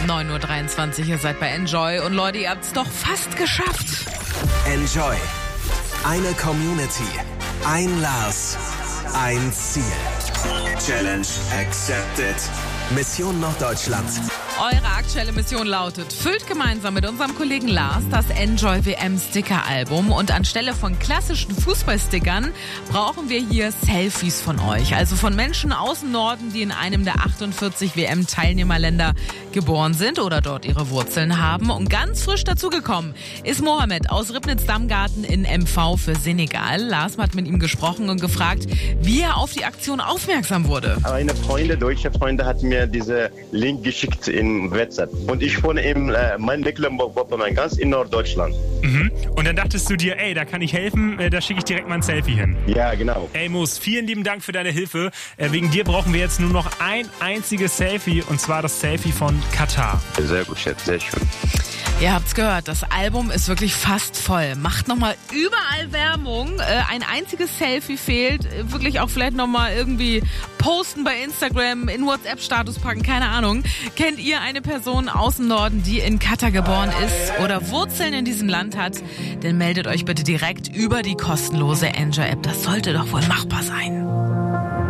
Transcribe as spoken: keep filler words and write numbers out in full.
neun Uhr dreiundzwanzig, ihr seid bei Enjoy. Und Leute, ihr habt es doch fast geschafft. Enjoy. Eine Community. Ein Lars. Ein Ziel. Challenge accepted. Mission Norddeutschland. Eure aktuelle Mission lautet: Füllt gemeinsam mit unserem Kollegen Lars das Enjoy W M Sticker-Album. Und anstelle von klassischen Fußballstickern brauchen wir hier Selfies von euch. Also von Menschen aus dem Norden, die in einem der achtundvierzig W M-Teilnehmerländer geboren sind oder dort ihre Wurzeln haben. Und ganz frisch dazugekommen ist Mohammed aus Ribnitz-Dammgarten in M V für Senegal. Lars hat mit ihm gesprochen und gefragt, wie er auf die Aktion aufmerksam wurde. Eine Freundin, deutsche Freunde, hat mir diesen Link geschickt in WhatsApp. Und ich wohne in äh, Mecklenburg-Vorpommern, ganz in Norddeutschland. Mhm. Und dann dachtest du dir, ey, da kann ich helfen, äh, da schicke ich direkt mal ein Selfie hin. Ja, genau. Ey Moos, vielen lieben Dank für deine Hilfe. Äh, wegen dir brauchen wir jetzt nur noch ein einziges Selfie, und zwar das Selfie von Katar. Sehr gut, Chef, sehr schön. Ihr habt's gehört, das Album ist wirklich fast voll. Macht nochmal überall Werbung. Äh, ein einziges Selfie fehlt. Äh, wirklich auch vielleicht nochmal irgendwie posten bei Instagram, in WhatsApp-Status packen, keine Ahnung. Kennt ihr eine Person aus dem Norden, die in Katar geboren ist oder Wurzeln in diesem Land hat? Dann meldet euch bitte direkt über die kostenlose Enjoy-App. Das sollte doch wohl machbar sein.